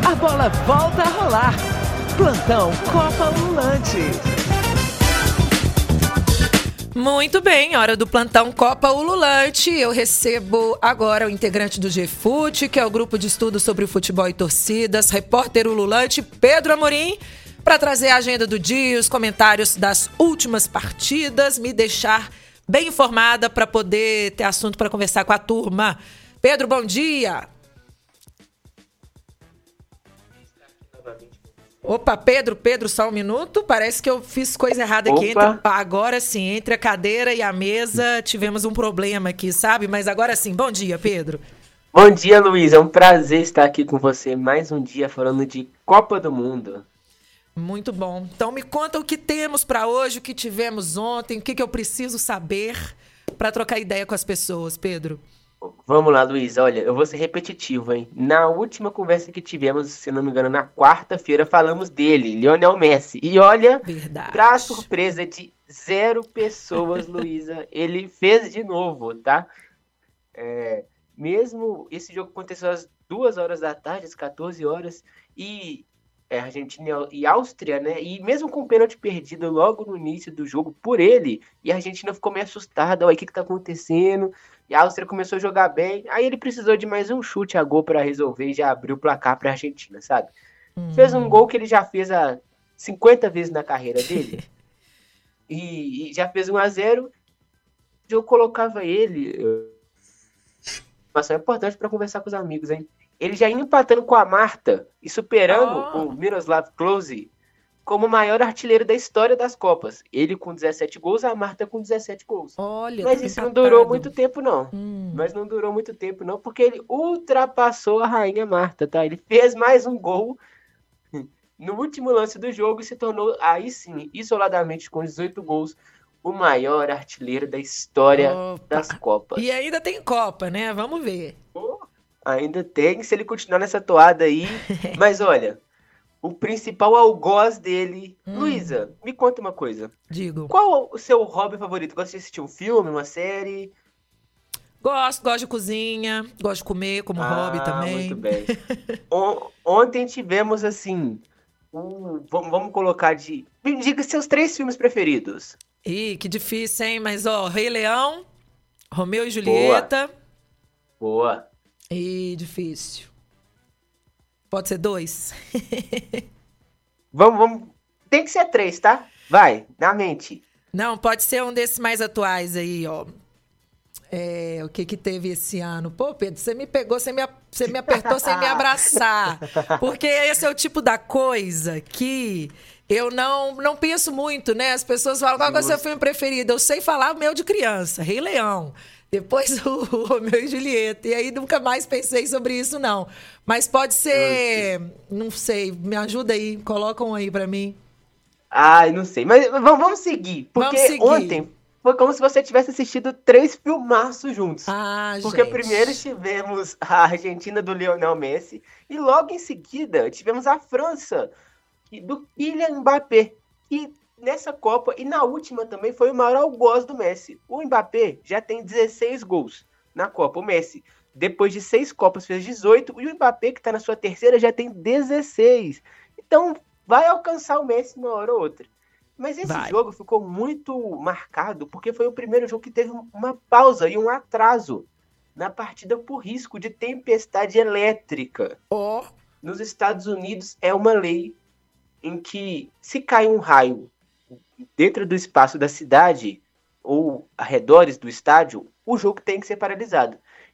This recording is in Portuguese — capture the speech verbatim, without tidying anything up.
A bola volta a rolar. Plantão Copa Ululante. Muito bem, hora do Plantão Copa Ululante. Eu recebo agora o integrante do G-Fute, que é o grupo de estudos sobre o futebol e torcidas, repórter ululante Pedro Amorim, para trazer a agenda do dia, os comentários das últimas partidas, me deixar bem informada para poder ter assunto para conversar com a turma. Pedro, bom dia. Opa, Pedro, Pedro, só um minuto. Parece que eu fiz coisa errada aqui. Entre, agora sim, entre a cadeira e a mesa tivemos um problema aqui, sabe? Mas agora sim, bom dia, Pedro. Bom dia, Luiz. É um prazer estar aqui com você mais um dia falando de Copa do Mundo. Muito bom. Então me conta o que temos para hoje, o que tivemos ontem, o que, que eu preciso saber para trocar ideia com as pessoas, Pedro. Vamos lá, Luiz. Olha, eu vou ser repetitivo, hein? Na última conversa que tivemos, se não me engano, na quarta-feira, falamos dele, Lionel Messi. E olha, para surpresa de zero pessoas, Luísa, ele fez de novo, tá? É, mesmo esse jogo aconteceu às duas horas da tarde, às quatorze horas, e é, Argentina e Áustria, né? E mesmo com o pênalti perdido logo no início do jogo por ele, e a Argentina ficou meio assustada, olha, o que que tá acontecendo? E a Áustria começou a jogar bem, aí ele precisou de mais um chute a gol para resolver e já abriu o placar para a Argentina, sabe? Hum. Fez um gol que ele já fez há cinquenta vezes na carreira dele, e, e já fez um a zero. Eu colocava ele, mas é importante para conversar com os amigos, hein? Ele já ia empatando com a Marta e superando oh. o Miroslav Klose como o maior artilheiro da história das Copas. Ele com dezessete gols, a Marta com dezessete gols. Olha, Mas isso não durou muito tempo, não. Hum. Mas não durou muito tempo, não, porque ele ultrapassou a rainha Marta, tá? Ele fez mais um gol no último lance do jogo e se tornou, aí sim, isoladamente com dezoito gols, o maior artilheiro da história Opa. das Copas. E ainda tem Copa, né? Vamos ver. Oh, ainda tem, se ele continuar nessa toada aí. Mas olha, o principal algoz dele... Hum. Luísa, me conta uma coisa. Digo. Qual o seu hobby favorito? Gosta de assistir um filme, uma série? Gosto, gosto de cozinha, gosto de comer como ah, hobby também. Muito bem. On- ontem tivemos, assim, um, vamos, vamos colocar de... Me diga seus três filmes preferidos. Ih, que difícil, hein? Mas, ó, Rei Leão, Romeu e Julieta. Boa. Boa. Ih, difícil. Pode ser dois? vamos, vamos. Tem que ser três, tá? Vai, na mente. Não, pode ser um desses mais atuais aí, ó. É, o que que teve esse ano? Pô, Pedro, você me pegou, você me, você me apertou sem me abraçar. Porque esse é o tipo da coisa que eu não, não penso muito, né? As pessoas falam, qual é o seu filme preferido? Eu sei falar o meu de criança, Rei Leão. Depois o Romeu e Julieta. E aí nunca mais pensei sobre isso, não. Mas pode ser... Não sei, me ajuda aí. Coloca um aí pra mim. Ai, não sei. Mas vamos, vamos seguir. Porque vamos seguir. Ontem foi como se você tivesse assistido três filmaços juntos. Ah, porque gente. Primeiro tivemos a Argentina do Lionel Messi. E logo em seguida tivemos a França do Kylian Mbappé. E... nessa Copa, e na última também, foi o maior algoz do Messi. O Mbappé já tem dezesseis gols na Copa. O Messi, depois de seis Copas, fez dezoito. E o Mbappé, que está na sua terceira, já tem dezesseis. Então, vai alcançar o Messi uma hora ou outra. Mas esse vai. jogo ficou muito marcado, porque foi o primeiro jogo que teve uma pausa e um atraso na partida por risco de tempestade elétrica. Oh. Nos Estados Unidos, é uma lei em que, se cai um raio dentro do espaço da cidade ou arredores do estádio, o jogo tem que ser paralisado.